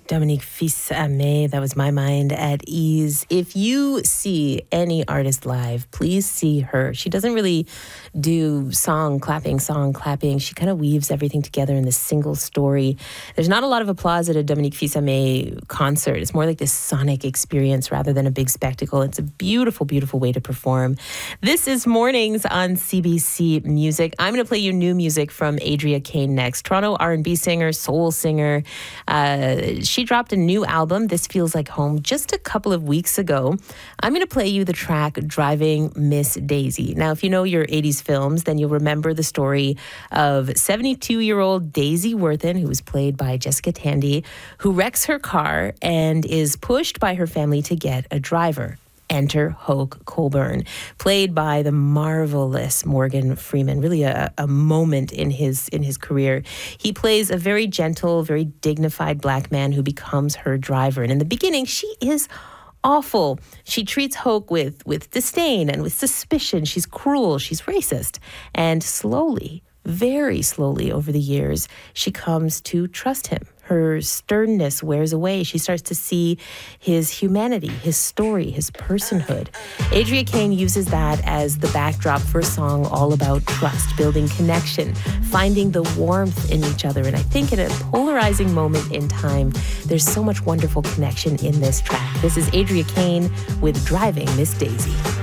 Dominique Fils-Aimé, that was My Mind at Ease. If you see any artist live, please see her. She doesn't really do song clapping. She kind of weaves everything together in this single story. There's not a lot of applause at a Dominique Fils-Aimé concert. It's more like this sonic experience rather than a big spectacle. It's a beautiful, beautiful way to perform. This is Mornings on CBC Music. I'm going to play you new music from Adria Kane next. Toronto R&B singer, soul singer. She dropped a new album, This Feels Like Home, just a couple of weeks ago. I'm going to play you the track Driving Miss Daisy. Now, if you know your 80s films, then you'll remember the story of 72-year-old Daisy Worthen, who was played by Jessica Tandy, who wrecks her car and is pushed by her family to get a driver. Enter Hoke Colburn, played by the marvelous Morgan Freeman. Really a moment in his career. He plays a very gentle, very dignified black man who becomes her driver. And in the beginning, she is awful. She treats Hoke with disdain and with suspicion. She's cruel. She's racist. And slowly, very slowly over the years, she comes to trust him. Her sternness wears away. She starts to see his humanity, his story, his personhood. Adria Kane uses that as the backdrop for a song all about trust, building connection, finding the warmth in each other. And I think in a polarizing moment in time, there's so much wonderful connection in this track. This is Adria Kane with Driving Miss Daisy.